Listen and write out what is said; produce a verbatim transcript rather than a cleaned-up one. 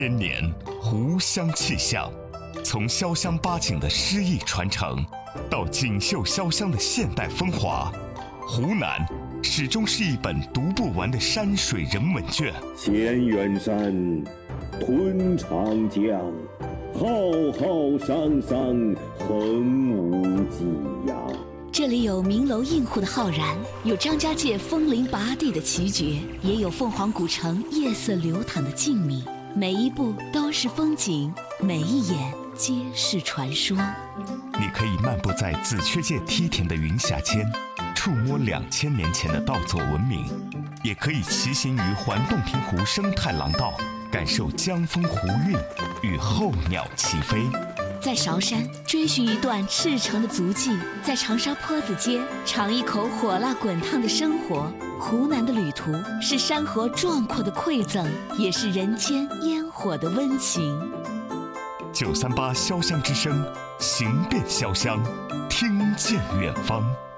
千年湖湘气象，从潇湘八景的诗意传承，到锦绣潇湘的现代风华，湖南始终是一本读不完的山水人文卷。 千远山，吞长江，浩浩汤汤，横无际呀。 这里有名楼映户的浩然，有张家界风铃拔地的奇绝，也有凤凰古城夜色流淌的静谧。每一步都是风景，每一眼皆是传说。 你可以漫步在紫雀界梯田的云霞间，触摸两千年前的稻作文明；也可以骑行于环洞庭湖生态廊道，感受江风湖韵与候鸟齐飞。 在韶山追寻一段赤诚的足迹，在长沙坡子街尝一口火辣滚烫的生活。湖南的旅途是山河壮阔的馈赠，也是人间烟火的温情。 九三八潇湘之声，行遍潇湘，听见远方。